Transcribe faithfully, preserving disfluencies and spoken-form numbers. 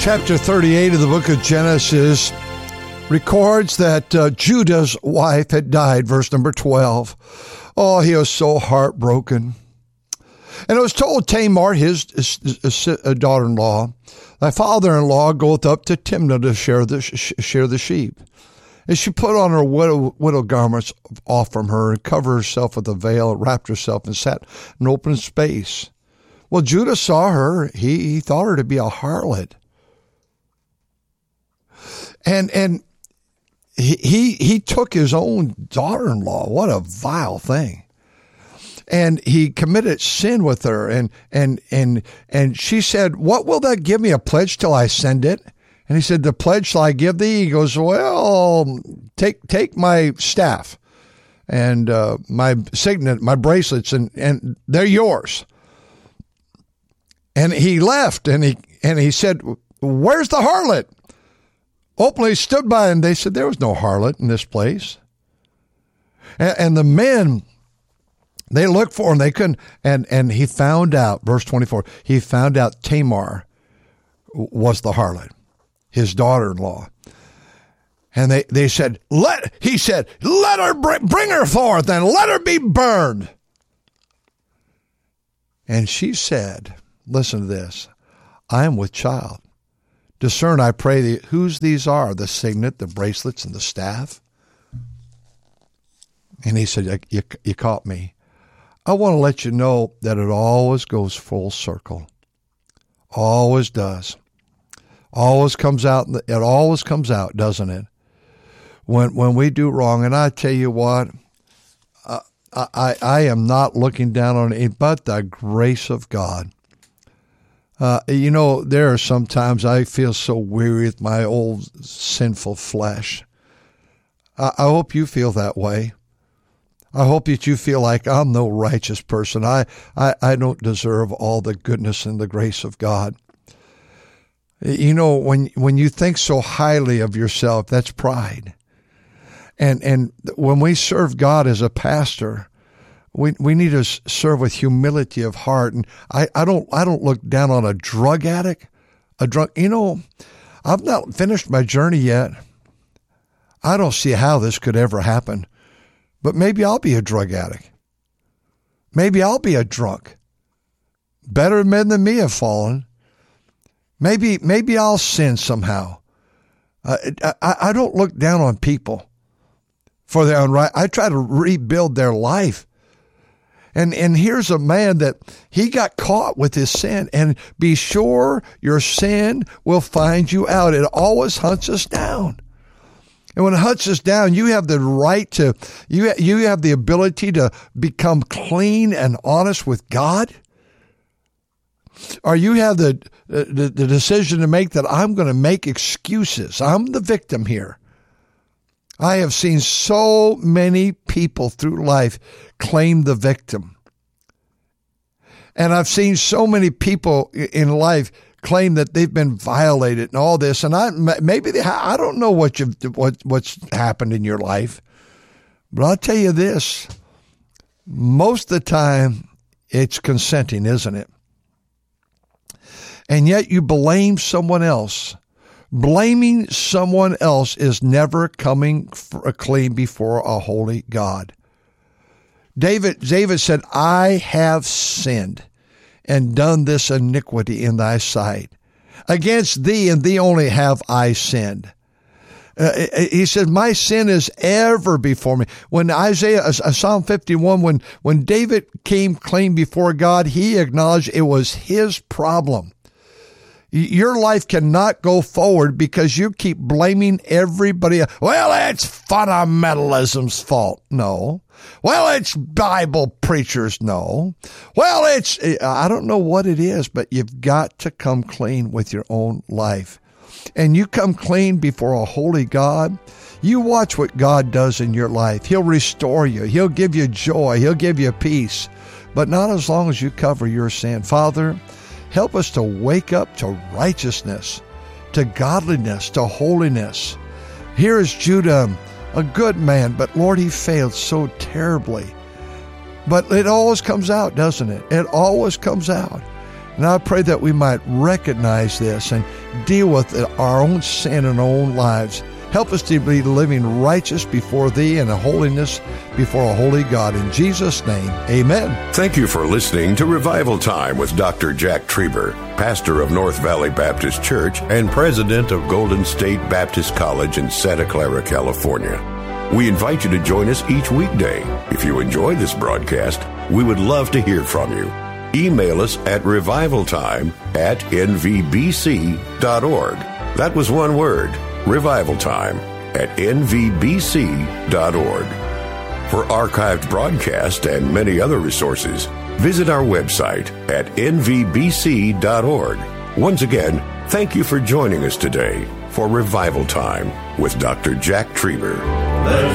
Chapter thirty-eight of the book of Genesis records that uh, Judah's wife had died, verse number twelve. Oh, he was so heartbroken. And it was told Tamar, his, his, his, his daughter-in-law, thy father-in-law goeth up to Timnah to share the, sh- share the sheep. And she put on her widow, widow garments off from her and covered herself with a veil, wrapped herself, and sat in open space. Well, Judah saw her. He, he thought her to be a harlot. And and he, he he took his own daughter-in-law. What a vile thing. And he committed sin with her. And and and and she said, what will that give me, a pledge till I send it? And he said, the pledge shall I give thee? He goes, well, take take my staff and uh, my signet, my bracelets, and, and they're yours. And he left, and he and he said, where's the harlot? Openly stood by, and they said there was no harlot in this place. And, and the men, they looked for him. They couldn't. And, and he found out, verse twenty-four, he found out Tamar was the harlot, his daughter-in-law. And they, they said, let, he said, let her bring, bring her forth and let her be burned. And she said, listen to this, I am with child. Discern, I pray thee, whose these are, the signet, the bracelets, and the staff? And he said, you, you caught me. I want to let you know that it always goes full circle. Always does. Always comes out, it always comes out, doesn't it? When when we do wrong, and I tell you what, I, I, I am not looking down on it, but the grace of God. Uh, you know, there are sometimes I feel so weary with my old sinful flesh. I, I hope you feel that way. I hope that you feel like I'm no righteous person. I, I, I don't deserve all the goodness and the grace of God. You know, when when you think so highly of yourself, that's pride. And and when we serve God as a pastor, We we need to serve with humility of heart. And I, I don't I don't look down on a drug addict, a drug. You know, I've not finished my journey yet. I don't see how this could ever happen. But maybe I'll be a drug addict. Maybe I'll be a drunk. Better men than me have fallen. Maybe maybe I'll sin somehow. Uh, I I don't look down on people for their own right. I try to rebuild their life. And and here's a man that he got caught with his sin, and be sure your sin will find you out. It always hunts us down. And when it hunts us down, you have the right to, you, you have the ability to become clean and honest with God. Or you have the, the, the decision to make that I'm going to make excuses. I'm the victim here. I have seen so many people through life claim the victim. And I've seen so many people in life claim that they've been violated and all this. And I maybe they, I don't know what you've, what what's happened in your life, but I'll tell you this: most of the time, it's consenting, isn't it? And yet you blame someone else. Blaming someone else is never coming clean before a holy God. David, David said, I have sinned and done this iniquity in thy sight. Against thee and thee only have I sinned. Uh, he said, my sin is ever before me. When Isaiah, uh, Psalm fifty-one, when, when David came clean before God, he acknowledged it was his problem. Your life cannot go forward because you keep blaming everybody else. Well, it's fundamentalism's fault. No. Well, it's Bible preachers. No. Well, it's, I don't know what it is, but you've got to come clean with your own life. And you come clean before a holy God. You watch what God does in your life. He'll restore you. He'll give you joy. He'll give you peace. But not as long as you cover your sin. Father, help us to wake up to righteousness, to godliness, to holiness. Here is Judah, a good man, but Lord, he failed so terribly. But it always comes out, doesn't it? It always comes out. And I pray that we might recognize this and deal with our own sin in our own lives. Help us to be living righteous before Thee and a holiness before a holy God. In Jesus' name, amen. Thank you for listening to Revival Time with Doctor Jack Trieber, pastor of North Valley Baptist Church and president of Golden State Baptist College in Santa Clara, California. We invite you to join us each weekday. If you enjoy this broadcast, we would love to hear from you. Email us at revivaltime at n v b c dot org. That was one word, revivaltime at n v b c dot org. For archived broadcasts and many other resources, visit our website at n v b c dot org. Once again, thank you for joining us today for Revival Time with Doctor Jack Trieber.